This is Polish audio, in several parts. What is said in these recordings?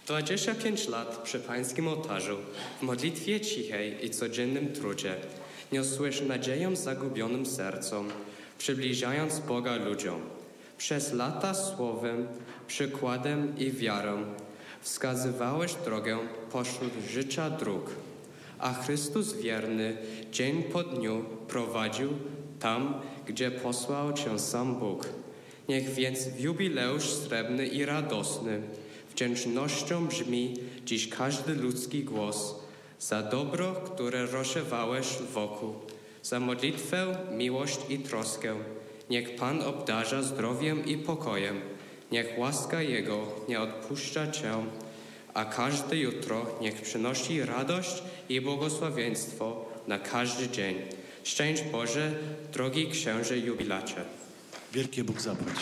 25 lat przy pańskim ołtarzu, w modlitwie cichej i codziennym trudzie, niosłeś nadzieję zagubionym sercom, przybliżając Boga ludziom. Przez lata słowem, przykładem i wiarą wskazywałeś drogę pośród życia dróg, a Chrystus wierny dzień po dniu prowadził tam, gdzie posłał cię sam Bóg. Niech więc w jubileusz srebrny i radosny wdzięcznością brzmi dziś każdy ludzki głos za dobro, które rozsiewałeś wokół, za modlitwę, miłość i troskę. Niech Pan obdarza zdrowiem i pokojem, niech łaska Jego nie odpuszcza cię, a każde jutro niech przynosi radość i błogosławieństwo na każdy dzień. Szczęść Boże, drogi księże jubilacie. Wielkie Bóg zapłać.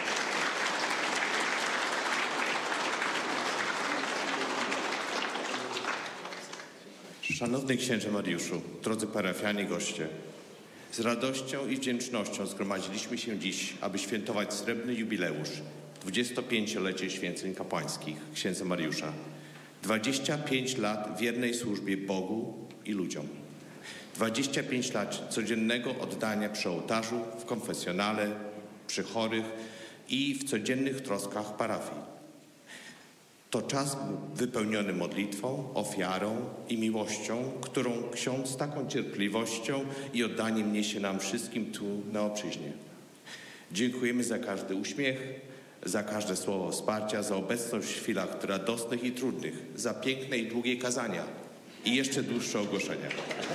Szanowny księże Mariuszu, drodzy parafianie, goście, z radością i wdzięcznością zgromadziliśmy się dziś, aby świętować srebrny jubileusz, 25-lecie święceń kapłańskich księdza Mariusza. 25 lat wiernej służbie Bogu i ludziom. 25 lat codziennego oddania przy ołtarzu, w konfesjonale, przy chorych i w codziennych troskach parafii. To czas wypełniony modlitwą, ofiarą i miłością, którą ksiądz z taką cierpliwością i oddaniem niesie nam wszystkim tu na obczyźnie. Dziękujemy za każdy uśmiech, za każde słowo wsparcia, za obecność w chwilach radosnych i trudnych, za piękne i długie kazania i jeszcze dłuższe ogłoszenia.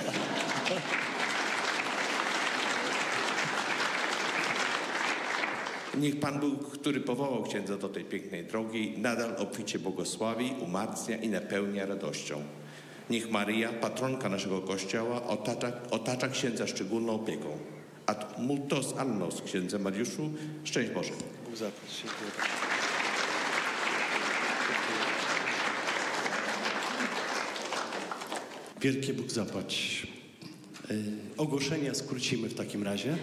Niech Pan Bóg, który powołał księdza do tej pięknej drogi, nadal obficie błogosławi, umacnia i napełnia radością. Niech Maryja, patronka naszego Kościoła, otacza księdza szczególną opieką. Ad multos annos, księdze Mariuszu, szczęść Boże. Bóg zapłać. Wielkie Bóg zapłać. Ogłoszenia skrócimy w takim razie.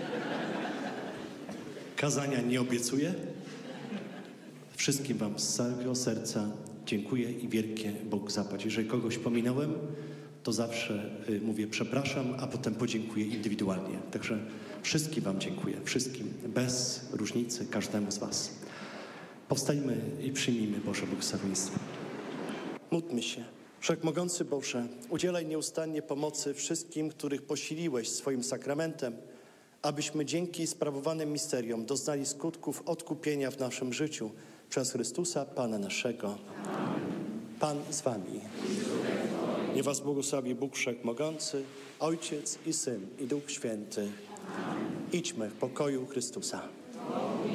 Kazania nie obiecuję. Wszystkim wam z całego serca dziękuję i wielkie Bóg zapłać. Jeżeli kogoś pominąłem, to zawsze mówię przepraszam, a potem podziękuję indywidualnie. Także wszystkim wam dziękuję. Wszystkim, bez różnicy, każdemu z was. Powstańmy i przyjmijmy Boże błogosławieństwo. Módlmy się. Wszechmogący Boże, udzielaj nieustannie pomocy wszystkim, których posiliłeś swoim sakramentem, abyśmy dzięki sprawowanym misteriom doznali skutków odkupienia w naszym życiu przez Chrystusa, Pana naszego. Pan z wami. Niech was błogosławi Bóg Wszechmogący, Ojciec i Syn i Duch Święty. Idźmy w pokoju Chrystusa.